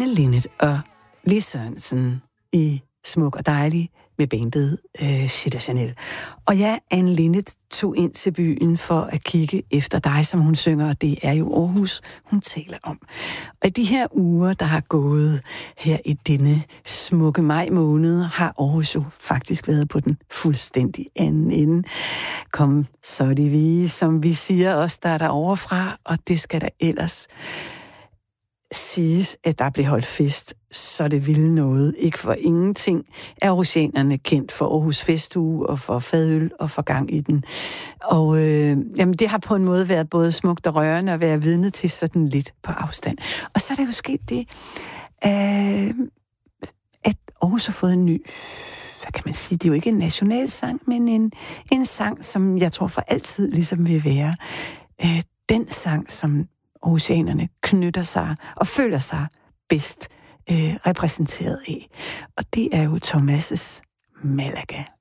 Anne Linnet og Lis Sørensen i Smuk og Dejlig med bandet Shit og Chanel. Og ja, Anne Linnet tog ind til byen for at kigge efter dig, som hun synger, og det er jo Aarhus, hun taler om. Og i de her uger, der har gået her i denne smukke maj måned, har Aarhus jo faktisk været på den fuldstændig anden ende. Kom, så er de vi, som vi siger også, der er der overfra, og det skal der ellers siges, at der blev holdt fest, så det ville noget. Ikke for ingenting er aarhusianerne kendt for Aarhus Festuge og for fadøl og for gang i den. Og jamen, det har på en måde været både smukt og rørende at være vidne til sådan lidt på afstand. Og så er der jo sket det, at Aarhus har fået en ny, hvad kan man sige, det er jo ikke en nationalsang, men en sang, som jeg tror for altid ligesom vil være den sang, som aarhusianerne knytter sig og føler sig bedst repræsenteret af. Og det er jo Thomas' Malaga.